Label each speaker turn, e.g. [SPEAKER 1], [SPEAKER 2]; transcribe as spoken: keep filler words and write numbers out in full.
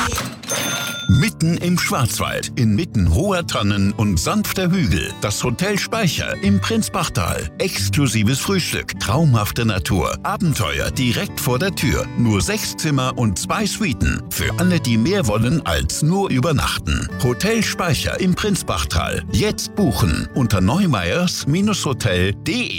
[SPEAKER 1] Mitten im Schwarzwald, inmitten hoher Tannen und sanfter Hügel, das Hotel Speicher im Prinzbachtal. Exklusives Frühstück, traumhafte Natur, Abenteuer direkt vor der Tür. Nur sechs Zimmer und zwei Suiten. Für alle, die mehr wollen als nur übernachten. Hotel Speicher im Prinzbachtal. Jetzt buchen unter neumeyers Bindestrich hotel punkt de.